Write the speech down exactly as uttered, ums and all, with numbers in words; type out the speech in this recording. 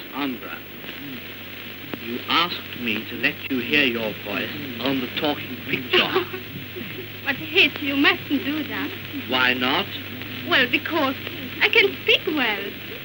Andra, you asked me to let you hear your voice on the talking picture. But, Hitch, you mustn't do that. Why not? Well, because I can speak well.